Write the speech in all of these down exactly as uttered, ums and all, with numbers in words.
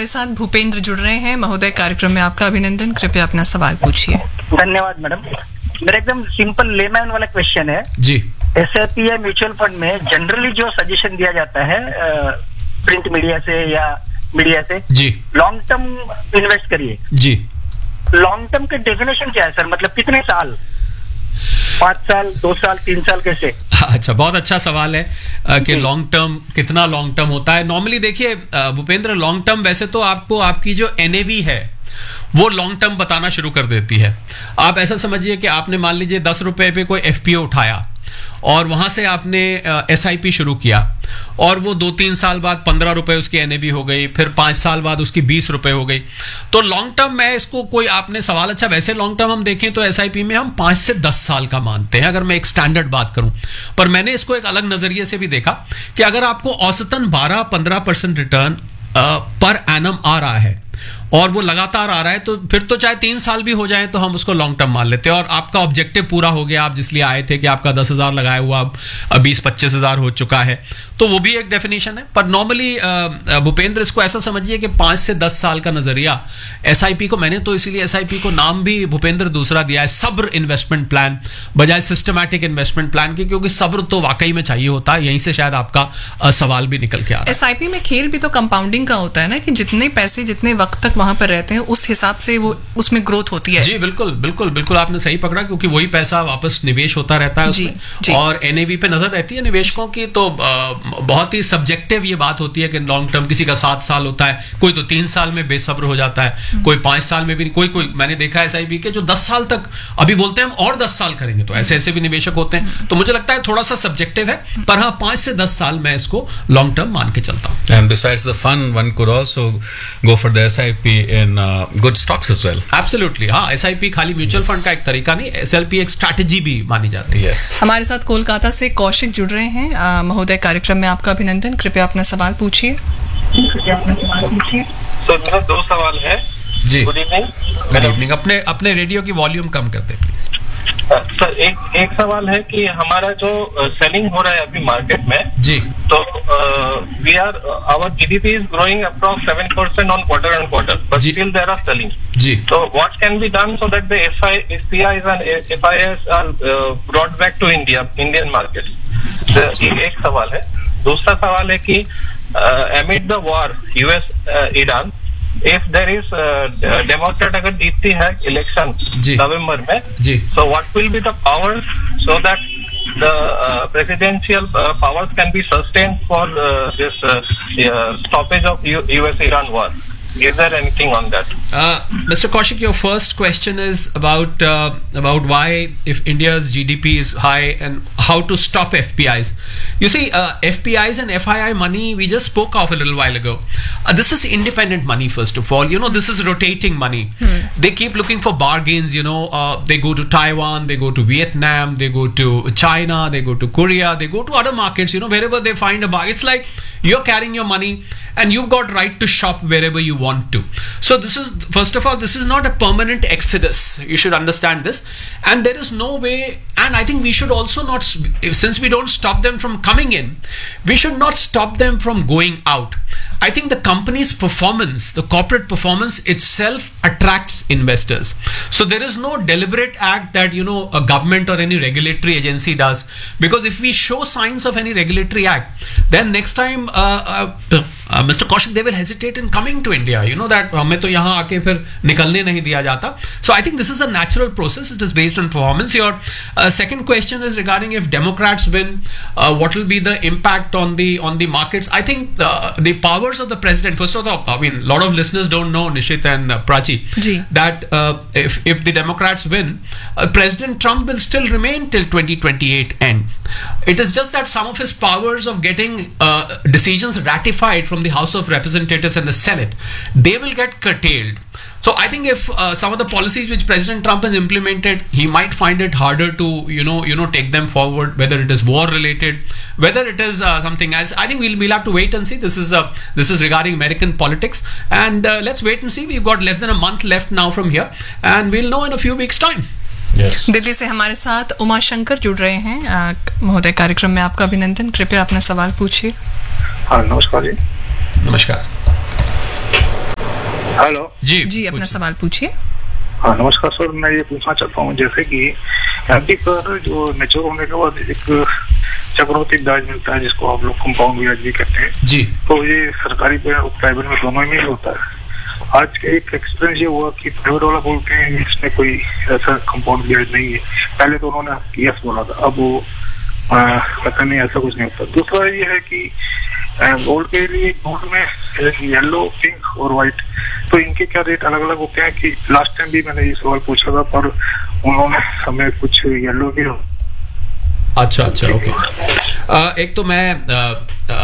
हमारे साथ भूपेंद्र जुड़ रहे हैं। महोदय, कार्यक्रम में आपका अभिनंदन। कृपया अपना सवाल पूछिए। धन्यवाद मैडम। मेरा एकदम सिंपल लेमैन वाला क्वेश्चन है जी। एसआईपी या म्यूचुअल फंड में जनरली जो सजेशन दिया जाता है प्रिंट मीडिया से या मीडिया से जी, लॉन्ग टर्म इन्वेस्ट करिए जी। लॉन्ग टर्म के डेफिनेशन क्या है सर? मतलब कितने साल? पांच साल, दो साल, तीन साल, कैसे? अच्छा, बहुत अच्छा सवाल है आ, कि लॉन्ग टर्म कितना लॉन्ग टर्म होता है। नॉर्मली देखिए भूपेंद्र, लॉन्ग टर्म वैसे तो आपको आपकी जो एनएवी है वो लॉन्ग टर्म बताना शुरू कर देती है। आप ऐसा समझिए कि आपने मान लीजिए दस रुपए पे कोई एफपीओ उठाया और वहां से आपने एसआईपी शुरू किया और वो दो तीन साल बाद पंद्रह रुपए उसकी एनएवी हो गई, फिर पांच साल बाद उसकी बीस रुपए हो गई। तो लॉन्ग टर्म में इसको कोई आपने सवाल अच्छा, वैसे लॉन्ग टर्म हम देखें तो एसआईपी में हम पांच से दस साल का मानते हैं, अगर मैं एक स्टैंडर्ड बात करूं। पर मैंने इसको एक अलग नजरिए से भी देखा कि अगर आपको औसतन बारह पंद्रह परसेंट रिटर्न पर एनम आ रहा है और वो लगातार आ रहा है, तो फिर तो चाहे तीन साल भी हो जाए तो हम उसको लॉन्ग टर्म मान लेते हैं। और आपका ऑब्जेक्टिव पूरा हो गया, आप जिसलिए आए थे कि आपका दस हजार लगाया हुआ अब बीस पच्चीस हजार हो चुका है, तो वो भी एक डेफिनेशन है। पर नॉर्मली भूपेंद्र इसको ऐसा समझिए कि पांच से दस साल का नजरिया एसआईपी को, मैंने तो इसीलिए एसआईपी को नाम भी भूपेंद्र दूसरा दिया है, सब्र इन्वेस्टमेंट प्लान बजाय सिस्टमैटिक इन्वेस्टमेंट प्लान की, क्योंकि सब्र तो वाकई में चाहिए होता है। यहीं से शायद आपका सवाल भी निकल के आ रहा है। एसआईपी में खेल भी तो कंपाउंडिंग का होता है ना, कि जितने पैसे जितने वक्त तक वहां पर रहते हैं उस हिसाब से वो उसमें ग्रोथ होती है। जी बिल्कुल बिल्कुल बिल्कुल, आपने सही पकड़ा, क्योंकि वही पैसा वापस निवेश होता रहता है उसमें, जी, जी। और एनएवी पे नजर रहती है निवेशकों की। तो बहुत ही सब्जेक्टिव ये बात होती है कि लॉन्ग टर्म किसी का सात साल होता है, कोई तो तीन साल में बेसब्र हो जाता है, कोई पांच साल में भी, कोई कोई मैंने देखा है एसआईपी के जो दस साल तक अभी बोलते हैं हम और दस साल करेंगे, तो ऐसे ऐसे भी निवेशक होते हैं। तो मुझे लगता है थोड़ा सा सब्जेक्टिव है, पर हाँ पांच से दस साल मैं इसको लॉन्ग टर्म मान के चलता हूँ। And besides the fun one could also go for the SIP in good stocks as well. Absolutely, हाँ, एसआईपी खाली म्यूचुअल फंड का एक तरीका नहीं, एसएलपी एक स्ट्रैटेजी भी मानी जाती है। हमारे साथ कोलकाता से कौशिक जुड़ रहे हैं। महोदय, कार्यक्रम में आपका अभिनंदन। कृपया अपना सवाल पूछिए। सर मेरा दो सवाल है जी। Good evening. Good evening. अपने अपने रेडियो की वॉल्यूम कम कर दे प्लीज। सर एक एक सवाल है कि हमारा जो सेलिंग हो रहा है अभी मार्केट में जी, तो we are our GDP is growing approx seven percent on quarter and quarter, but still there are selling जी। तो what can be done so that the FIIs and एफआईआईएस are brought back to India Indian market? एक सवाल है। दूसरा सवाल है कि amid the war US Iran, if there is Democrat अगर जीतती है इलेक्शन नवंबर में, so what will be the powers so that the uh, presidential uh, powers can be sustained for uh, this uh, uh, stoppage of U S Iran war? Is there anything on that? Uh, Mister Kaushik, your first question is about uh, about why, if India's G D P is high, and how to stop F P Is. You see, uh, F P Is and F I I money we just spoke of a little while ago. Uh, this is independent money, first of all. You know, this is rotating money. Hmm. They keep looking for bargains. You know, uh, they go to Taiwan, they go to Vietnam, they go to China, they go to Korea, they go to other markets. You know, wherever they find a bargain, it's like you're carrying your money and you've got right to shop wherever you want to. So this is, first of all, this is not a permanent exodus. You should understand this. And there is no way, and I think we should also not, since we don't stop them from coming in, we should not stop them from going out. I think the company's performance, the corporate performance itself attracts investors. So there is no deliberate act that, you know, a government or any regulatory agency does. Because if we show signs of any regulatory act, then next time, uh, uh, uh, Mister Kaushik, they will hesitate in coming to India. You know that हमें तो यहाँ आके फिर निकलने नहीं दिया जाता. So I think this is a natural process. It is based on performance. Your uh, second question is regarding if Democrats win, uh, what will be the impact on the on the markets? I think the, the powers of the president. First of all, I mean, a lot of listeners don't know, Nishit and uh, Prachi, Gee. that uh, if if the Democrats win, uh, President Trump will still remain till twenty twenty-eight end. It is just that some of his powers of getting uh, decisions ratified from the House of Representatives and the Senate, they will get curtailed. So I think if uh, some of the policies which President Trump has implemented, he might find it harder to, you know, you know, take them forward. Whether it is war related, whether it is uh, something else, I think we'll we'll have to wait and see. This is uh, this is regarding American politics, and uh, let's wait and see. We've got less than a month left now from here, and we'll know in a few weeks' time. Yes. Delhi से हमारे साथ उमा शंकर जुड़ रहे हैं। महोदय, कार्यक्रम में आपका अभिनंदन। कृपया अपना सवाल पूछिए। हाँ, नमस्कार जी। नमस्कार। हेलो जी जी अपना सवाल पूछिए। हाँ नमस्कार सर, मैं ये पूछना चाहता हूँ जैसे कि एफडी पर जो मैच्योर होने के बाद एक चक्रवृद्धि ब्याज मिलता है जिसको आप लोग कंपाउंड ब्याज भी कहते हैं जी, तो ये सरकारी पे और प्राइवेट में दोनों में ही होता है। आज के एक एक्सपीरियंस ये हुआ कि प्राइवेट वाला बोलते हैं इसमें कोई ऐसा कंपाउंड ब्याज नहीं है, पहले तो उन्होंने यस बोला था, अब वो आ, पता नहीं ऐसा कुछ नहीं होता। दूसरा ये है कि गोल्ड के लिए गोल्ड में येलो, पिंक और व्हाइट, तो इनके क्या रेट अलग अलग होते हैं कि लास्ट टाइम भी मैंने ये सवाल पूछा था पर उन्होंने हमें कुछ येलो के। अच्छा अच्छा ओके। uh, एक तो मैं uh,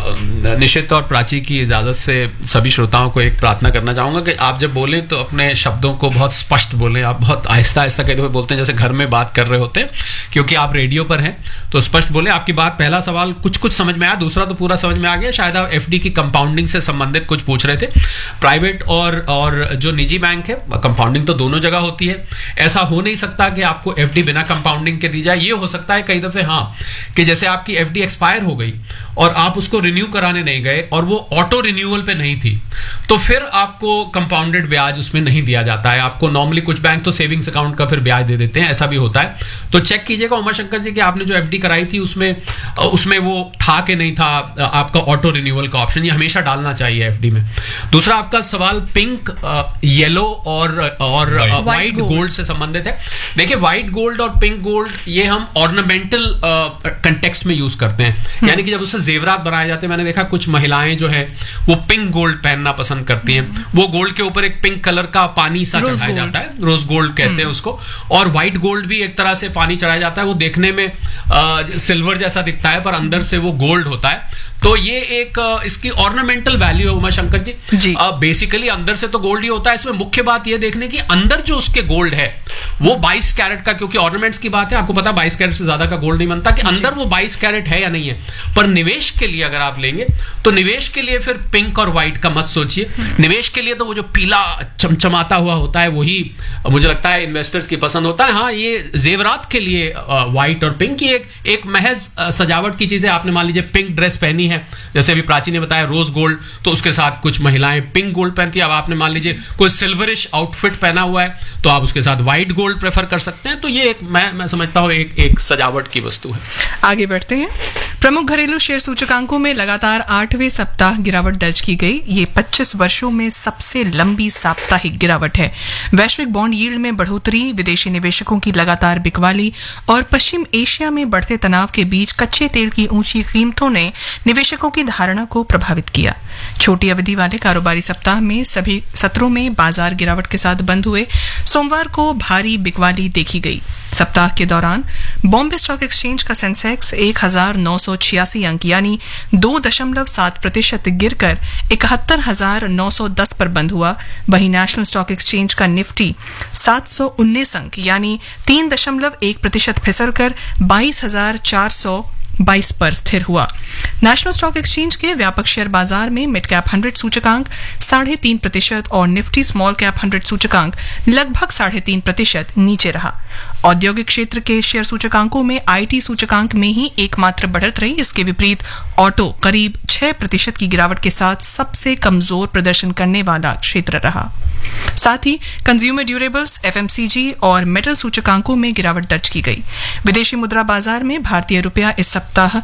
uh, निशित और प्राची की इजाज़त से सभी श्रोताओं को एक प्रार्थना करना चाहूँगा कि आप जब बोलें तो अपने शब्दों को बहुत स्पष्ट बोलें। आप बहुत आहिस्ता आहिस्ता कहते हुए बोलते हैं जैसे घर में बात कर रहे होते हैं, क्योंकि आप रेडियो पर हैं तो स्पष्ट बोलें। आपकी बात, पहला सवाल कुछ कुछ समझ में आया, दूसरा तो पूरा समझ में आ गया। शायद आप एफडी की कंपाउंडिंग से संबंधित कुछ पूछ रहे थे। प्राइवेट और और जो निजी बैंक है, कंपाउंडिंग तो दोनों जगह होती है। ऐसा हो नहीं सकता कि आपको एफडी बिना कंपाउंडिंग के दी जाए। ये हो सकता है कई दफे हाँ कि जैसे आपकी एफडी एक्सपायर हो गई और आप उसको रिन्यू कराने नहीं गए और वो ऑटो रिन्यूअल पे नहीं थी, तो फिर आपको कंपाउंडेड ब्याज उसमें नहीं दिया जाता है। आपको नॉर्मली कुछ बैंक तो सेविंग्स अकाउंट का फिर ब्याज दे देते हैं, ऐसा भी होता है। तो चेक कीजिएगा उमा शंकर जी कि आपने जो एफडी कराई थी उसमें उसमें वो था कि नहीं था आपका ऑटो रिन्यूअल का ऑप्शन। ये हमेशा डालना चाहिए एफडी में। दूसरा आपका सवाल पिंक, येलो और और व्हाइट गोल्ड से संबंधित है। देखिए व्हाइट गोल्ड और पिंक गोल्ड ये हम ऑर्नामेंटल कंटेक्स्ट में यूज करते हैं, यानी कि जब उससे जेवरात बनाए जाते हैं। मैंने देखा कुछ महिलाएं जो है वो पिंक गोल्ड पहनना पसंद करती हैं। वो गोल्ड के ऊपर एक पिंक कलर का पानी सा चढ़ाया जाता है, रोज गोल्ड कहते हैं उसको। और व्हाइट गोल्ड भी एक तरह से पानी चढ़ाया जाता है। वो देखने में आ, सिल्वर जैसा दिखता है पर अंदर से वो गोल्ड होता है। तो ये एक इसकी ऑर्नामेंटल वैल्यू है उमा शंकर जी, जी। बेसिकली अंदर से तो गोल्ड ही होता है। इसमें मुख्य बात ये देखने की अंदर जो उसके गोल्ड है वो बाईस कैरेट का, क्योंकि ऑर्नामेंट्स की बात है, आपको पता बाईस कैरेट से ज्यादा का गोल्ड नहीं बनता, कि अंदर वो बाईस कैरेट है या नहीं है। पर निवेश के लिए अगर आप लेंगे तो निवेश के लिए फिर पिंक और व्हाइट का मत सोचिए। निवेश के लिए तो वो जो पीला चमचमाता हुआ होता है वही मुझे लगता है इन्वेस्टर्स की पसंद होता है। हाँ ये जेवरात के लिए व्हाइट और पिंक की एक एक महज सजावट की चीजें। आपने मान लीजिए पिंक ड्रेस पहनी है, जैसे अभी प्राची ने बताया रोज गोल्ड, तो उसके साथ कुछ महिलाएं पिंक गोल्ड पहनती है। अब आपने मान लीजिए कोई सिल्वरिश आउटफिट पहना हुआ है तो आप उसके साथ व्हाइट गोल्ड प्रेफर कर सकते हैं। तो ये एक मैं मैं समझता हूं एक एक सजावट की वस्तु है। आगे बढ़ते हैं। प्रमुख घरेलू शेयर सूचकांकों में लगातार आठवें सप्ताह गिरावट दर्ज की गई। ये पच्चीस वर्षों में सबसे लंबी साप्ताहिक गिरावट है। वैश्विक बॉन्ड यील्ड में बढ़ोतरी, विदेशी निवेशकों की लगातार बिकवाली और पश्चिम एशिया में बढ़ते तनाव के बीच कच्चे तेल की ऊंची कीमतों ने निवेशकों की धारणा को प्रभावित किया। छोटी अवधि वाले कारोबारी सप्ताह में सभी सत्रों में बाजार गिरावट के साथ बंद हुए। सोमवार को भारी बिकवाली देखी गई। सप्ताह के दौरान बॉम्बे स्टॉक एक्सचेंज का सेंसेक्स एक हजार नौ सौ छियासी अंक यानी दो दशमलव सात प्रतिशत गिरकर इकहत्तर हजार नौ सौ दस पर बंद हुआ। वहीं नेशनल स्टॉक एक्सचेंज का निफ्टी सात सौ उन्नीस अंक यानी तीन दशमलव एक प्रतिशत फिसलकर बाईस हजार चार सौ बाईस पर स्थिर हुआ। नेशनल स्टॉक एक्सचेंज के व्यापक शेयर बाजार में मिड कैप हंड्रेड सूचकांक साढ़े तीन प्रतिशत और निफ्टी स्मॉल कैप हंड्रेड सूचकांक लगभग साढ़े तीन प्रतिशत नीचे रहा। औद्योगिक क्षेत्र के शेयर सूचकांकों में आईटी सूचकांक में ही एकमात्र बढ़त रही। इसके विपरीत ऑटो करीब छह प्रतिशत की गिरावट के साथ सबसे कमजोर प्रदर्शन करने वाला क्षेत्र रहा। साथ ही कंज्यूमर ड्यूरेबल्स, एफएमसीजी और मेटल सूचकांकों में गिरावट दर्ज की गई। विदेशी मुद्रा बाजार में भारतीय रुपया इस सप्ताह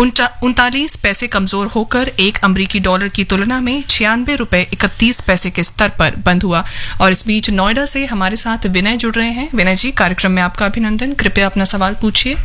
उनतालीस पैसे कमजोर होकर एक अमरीकी डॉलर की तुलना में छियानवे रुपए इकतीस पैसे के स्तर पर बंद हुआ। और इस बीच नोएडा से हमारे साथ विनय जुड़ रहे हैं। विनय जी, कार्यक्रम में आपका अभिनंदन। कृपया अपना सवाल पूछिए।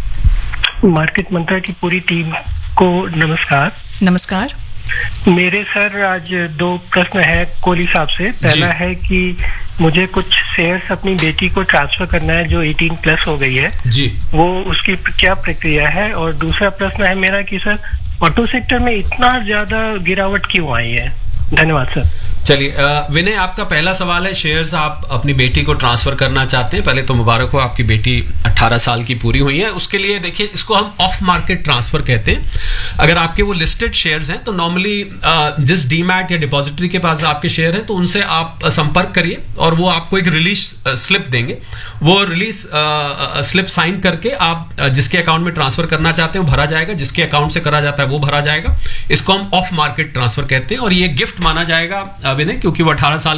मार्केट मंत्रा की पूरी टीम को नमस्कार। नमस्कार। मेरे सर आज दो प्रश्न है कोहली साहब से। पहला है कि मुझे कुछ शेयर्स अपनी बेटी को ट्रांसफर करना है जो अठारह प्लस हो गई है जी, वो उसकी क्या प्रक्रिया है। और दूसरा प्रश्न है मेरा कि सर ऑटो सेक्टर में इतना ज्यादा गिरावट क्यों आई है। धन्यवाद सर। चलिए विनय, आपका पहला सवाल है शेयर्स आप अपनी बेटी को ट्रांसफर करना चाहते हैं। पहले तो मुबारक हो, आपकी बेटी अठारह साल की पूरी हुई है। उसके लिए देखिए, इसको हम ऑफ मार्केट ट्रांसफर कहते हैं। अगर आपके वो लिस्टेड शेयर्स हैं तो नॉर्मली जिस डीमैट या डिपॉजिटरी के पास आपके शेयर हैं तो उनसे आप संपर्क करिए और वो आपको एक रिलीज स्लिप देंगे। वो रिलीज स्लिप साइन करके आप जिसके अकाउंट में ट्रांसफर करना चाहते हैं वो भरा जाएगा, जिसके अकाउंट से करा जाता है वो भरा जाएगा। इसको हम ऑफ मार्केट ट्रांसफर कहते हैं और ये गिफ्ट माना जाएगा विनय, क्योंकि वो अठारह साल